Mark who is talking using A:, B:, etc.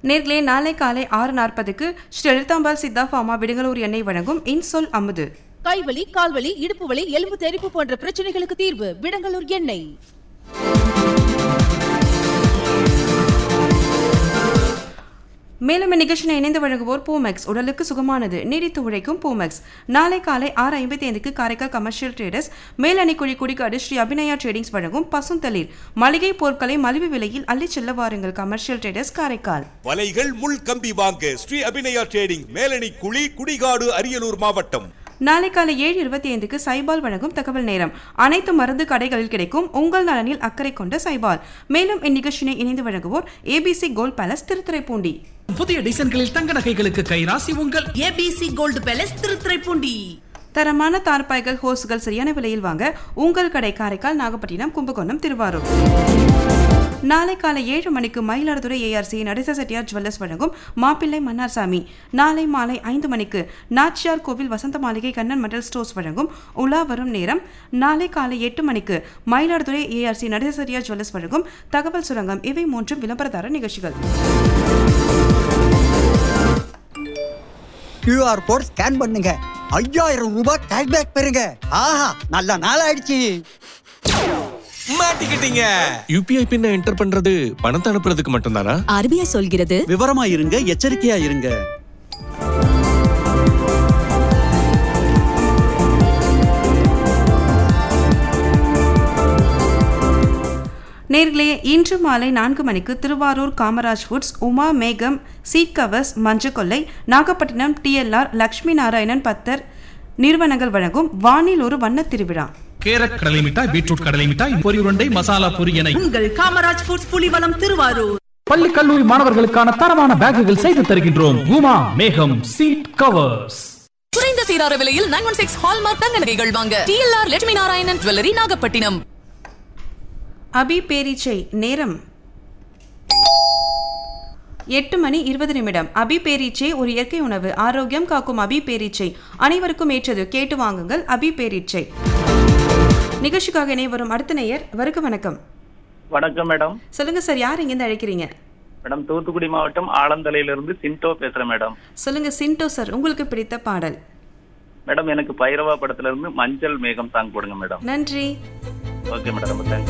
A: நேர்களே நாளை காலை 6:40க்கு ஸ்ரீ லலிதாம்பாள் சித்தா ஃபார்மா விடுங்கலூர் எண்ணெய் வழங்கும் இன்சொல் அமுது.
B: கைவலி, கால்வலி, இடுப்பு வலி, எலும்பு தெறிப்பு போன்ற பிரச்சனைகளுக்கு தீர்வு விடங்கலூர் எண்ணெய்.
A: மேலும் இந்நிகழ்ச்சியை இணைந்து வழங்குவோர் பூமெக்ஸ், உடலுக்கு சுகமானது நீடித்து உழைக்கும் பூமெக்ஸ். நாளை காலை 6:55க்கு Karaikal commercial traders Melanikuzhi Kudikadu Sri Abhinaya tradings வழங்கும் பசுந்தளிர் மளிகை பொருட்களை மலிவு விலையில் அள்ளி செல்ல வாருங்கள். Commercial traders Karaikal.
C: வலைகள் முள் கம்பி வாங்க ஸ்ரீ அபிநயா ட்ரேடிங் மேலணிக்குழி குடிகாடு அரியலூர் மாவட்டம்.
A: நாளை காலை 7:25க்கு சைபால் வழங்கும் தகவல் நேரம். அனைத்து மருந்து கடைகளில் கிடைக்கும் உங்கள் நலனில் அக்கறை கொண்ட சைபால். மேலும் இந்நிகழ்ச்சியை இணைந்து வழங்குவோர் ஏபிசி கோல்ட் பேலஸ் திருத்துறைப்பூண்டி.
D: புதிய டிசைன்களில் தங்க நகைகளுக்கு கைராசி உங்கள்
B: ஏபிசி கோல்ட் பேலஸ் திருத்துறைப்பூண்டி.
A: தரமான தார்பாய்கள், ஹோஸ்கள் சரியான விலையில் வாங்க உங்கள் கடை காரைக்கால், நாகப்பட்டினம், கும்பகோணம், திருவாரூர். நாளை காலை 7 மணிக்கு மயிலாடுதுறை ஏஆர்சி நடேச செட்டியார் ஜுவல்லர்ஸ் வழங்கும் மாப்பிள்ளை மன்னார்சாமி. நாளை மாலை 5 மணிக்கு நாச்சியார் கோவில் வசந்த மாளிகை கண்ணன் மெட்டல் ஸ்டோர்ஸ் வழங்கும் உலா வரும் நேரம். நாளை காலை 8 மணிக்கு மயிலாடுதுறை ஏஆர்சி நடேச செட்டியார் ஜுவல்லர்ஸ் வழங்கும் தகவல் சுரங்கம். இவை 3 விளம்பரதார நிகழ்ச்சிகள்.
E: QR கோட் ஸ்கேன் பண்ணுங்க, 5000 ரூபாய் கேஷ்பேக் பெறுங்க. ஆஹா, நல்ல நாள் ஆயிடுச்சு.
F: மாட்டிக்கிட்டீங்க. யூபிஐ பின்ன என்டர் பண்றது பணத்தை அனுப்புறதுக்கு மட்டும்தானா?
G: RBI சொல்கிறது.
E: விவரமா இருங்க, எச்சரிக்கையா இருங்க.
A: நேர்களே, இன்று மாலை 4 மணிக்கு திருவாரூர் காமராஜ் ஃபுட்ஸ், உமா மேகம் seat covers, Manjakollai, Nagapattinam TLR Lakshmi Narayanan பத்தர் நிறுவனங்கள் வழங்கும் வானில் ஒரு வண்ண திருவிழா.
D: கேரட் கடலை மிட்டாய், பீட்ரூட் கடலை மிட்டாய், பொரி உருண்டை, மசாலா பொரி என
B: உங்கள் காமராஜ் ஃபுட்ஸ் புலிவலம் திருவாரூர்.
D: பள்ளி கல்லூரி மாணவர்களுக்கான தரமான பேக்குகள் செய்து தருகின்றோம். உமா மேகம் சீட் கவர்ஸ்.
G: குறைந்த சீரார விலையில் 916 ஹால்மார்க் தங்க நகைகள் வாங்க TLR லட்சுமி நாராயணன் ஜுவல்லரி, நாகப்பட்டினம்.
A: அபி பேரீச்சை நேரம் 8:20. அபி பேரீச்சை ஒரு இயற்கை உணவு, ஆரோக்கியம் காக்கும் அபி பேரீச்சை அனைவருக்கும் ஏற்றது. கேட்டு வாங்குங்கள் அபி பேரீச்சை. நிகழ்ச்சிக்காக இணை வரும் அடுத்த நேயர். வருக வணக்கம்.
H: வணக்கம் மேடம்.
A: சொல்லுங்க சார், யார் இங்கிருந்து அழைக்கிறீங்க?
H: மேடம், தூத்துக்குடி மாவட்டம் ஆலந்தலையிலிருந்து சின்டோ பேசுறேன் மேடம்.
A: சொல்லுங்க சின்டோ சார், உங்களுக்கு பிடித்த பாடல்?
H: மேடம், எனக்கு பைரவா படத்துல இருந்து மஞ்சள் மேகம் சாங் போடுங்க மேடம்.
A: நன்றி.
H: ஓகே மேடம், ரொம்ப தேங்க்ஸ்.